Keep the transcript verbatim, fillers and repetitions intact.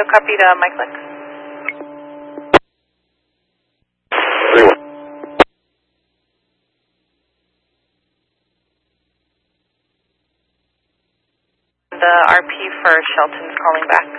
copied, uh, Mike Lick. The R P for Shelton's calling back.